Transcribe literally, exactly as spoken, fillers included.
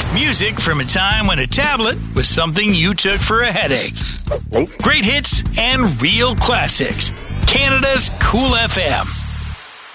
Music from a time when a tablet was something you took for a headache. Great hits and real classics. Canada's Cool F M.